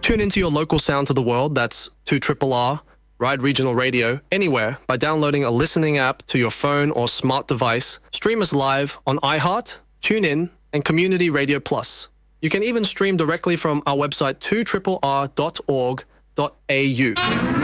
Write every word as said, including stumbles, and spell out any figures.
Tune into your local sound to the world. That's two R R R, Ride Regional Radio, anywhere by downloading a listening app to your phone or smart device. Stream us live on iHeart, TuneIn, and Community Radio Plus. You can even stream directly from our website two R R R dot org dot A U.